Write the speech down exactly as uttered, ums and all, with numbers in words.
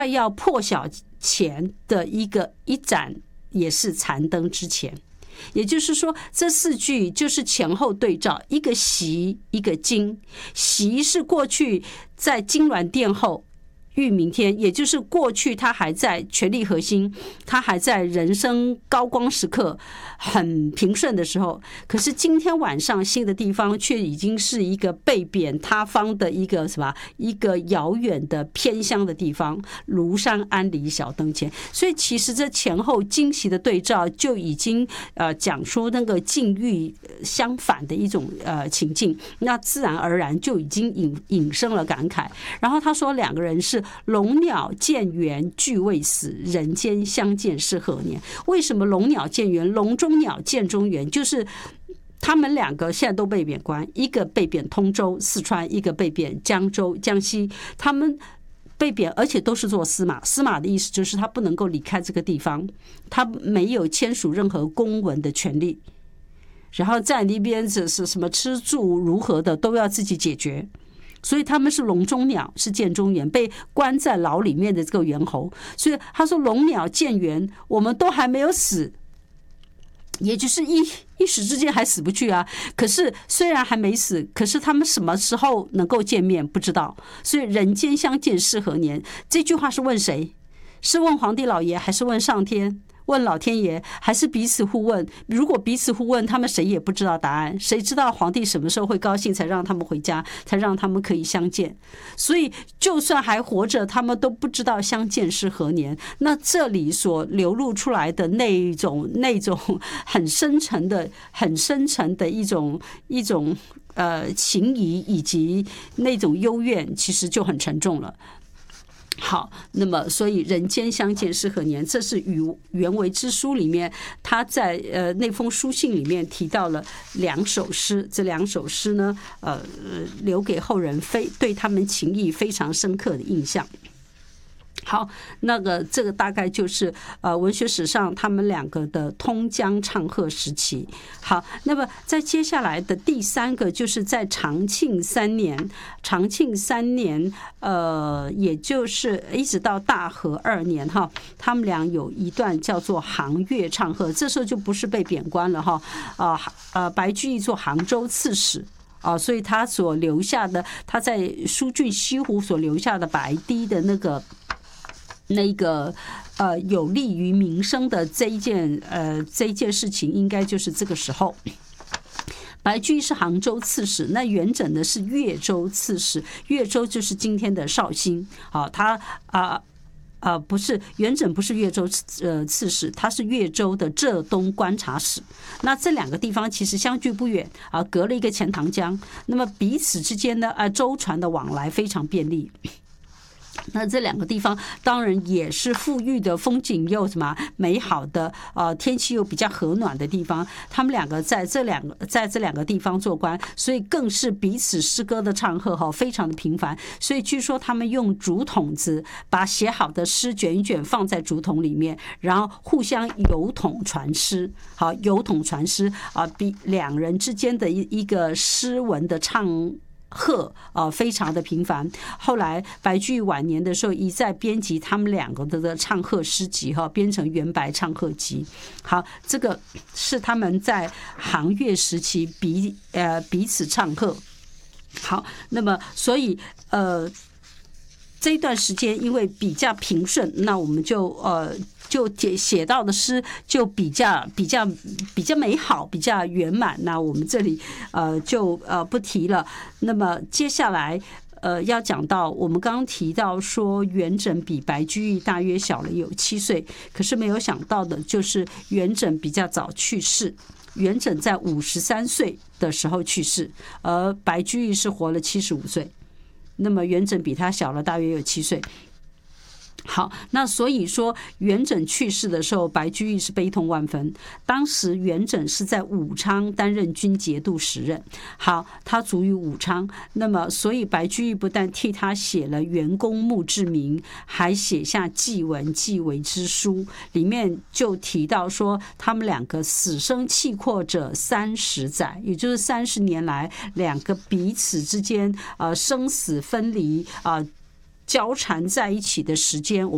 要破晓前的一个一盏也是残灯之前。也就是说，这四句就是前后对照，一个习，一个今。习是过去在金銮殿后遇明天，也就是过去他还在权力核心，他还在人生高光时刻很平顺的时候，可是今天晚上新的地方却已经是一个被贬他方的一个什么一个遥远的偏乡的地方，庐山安里小灯前。所以其实这前后惊喜的对照就已经呃讲说那个境遇相反的一种呃情境，那自然而然就已经引引生了感慨。然后他说两个人是龙鸟见缘俱未死，人间相见是何年？为什么龙鸟见缘？龙中鸟见中缘，就是他们两个现在都被贬官，一个被贬通州四川，一个被贬江州江西。他们被贬，而且都是做司马。司马的意思就是他不能够离开这个地方，他没有签署任何公文的权利。然后在那边是什么吃住如何的都要自己解决。所以他们是笼中鸟，是见中缘，被关在牢里面的这个猿猴。所以他说龙鸟见缘，我们都还没有死，也就是一一时之间还死不去啊。可是虽然还没死，可是他们什么时候能够见面不知道。所以人间相见是何年？这句话是问谁？是问皇帝老爷，还是问上天？问老天爷，还是彼此互问？如果彼此互问，他们谁也不知道答案，谁知道皇帝什么时候会高兴才让他们回家，才让他们可以相见？所以就算还活着，他们都不知道相见是何年。那这里所流露出来的那种那种很深沉的很深沉的一种一种呃情谊以及那种幽怨，其实就很沉重了。好，那么所以人间相见是何年？这是与原为之书里面，他在呃那封书信里面提到了两首诗，这两首诗呢，呃，留给后人非对他们情谊非常深刻的印象。好，那个这个大概就是呃文学史上他们两个的通江唱和时期。好，那么在接下来的第三个就是在长庆三年，长庆三年呃也就是一直到大和二年哈，他们俩有一段叫做杭粤唱和，这时候就不是被贬官了哈，啊呃白居易做杭州刺史。啊，所以他所留下的，他在疏浚西湖所留下的白堤的那个那个呃有利于民生的这一件呃这一件事情，应该就是这个时候。白居易是杭州刺史，那元稹呢是越州刺史，越州就是今天的绍兴。好，他啊。呃呃，不是，元稹不是越州呃刺史，他是越州的浙东观察使。那这两个地方其实相距不远啊，隔了一个钱塘江，那么彼此之间呢，呃，舟船的往来非常便利。那这两个地方当然也是富裕的，风景又什么美好的，呃，天气又比较和暖的地方。他们两个在这两个在这两个地方做官，所以更是彼此诗歌的唱和哈，非常的频繁。所以据说他们用竹筒子把写好的诗卷一卷放在竹筒里面，然后互相邮筒传诗。好，邮筒传诗啊，比两人之间的一一个诗文的唱和呃非常的频繁。后来白居易晚年的时候，一再编辑他们两个的唱和诗集哈，编成《元白唱和集》。好，这个是他们在杭粤时期彼呃彼此唱和。好，那么所以呃这一段时间因为比较平顺，那我们就呃。就写到的诗就比较比较比较美好，比较圆满。那我们这里呃就呃不提了。那么接下来呃要讲到，我们刚刚提到说元稹比白居易大约小了有七岁，可是没有想到的就是元稹比较早去世。元稹在五十三岁的时候去世，而白居易是活了七十五岁。那么元稹比他小了大约有七岁。好，那所以说元稹去世的时候，白居易是悲痛万分。当时元稹是在武昌担任军节度使任，好，他卒于武昌。那么，所以白居易不但替他写了《元公墓志铭》，还写下祭文祭为之书，里面就提到说，他们两个死生契阔者三十载，也就是三十年来，两个彼此之间呃生死分离啊。呃交缠在一起的时间。